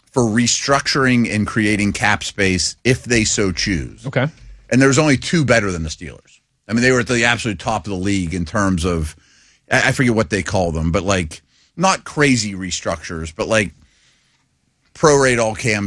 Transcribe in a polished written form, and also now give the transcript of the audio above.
for restructuring and creating cap space if they so choose. Okay. And there's only two better than the Steelers. I mean, they were at the absolute top of the league in terms of, I forget what they call them, but like not crazy restructures, but like prorate all Cam